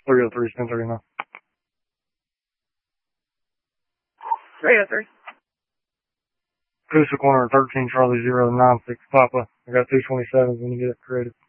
303, 1039. 303. Coosa Corner 13 Charlie 096 Papa. I got 227s when you get it created.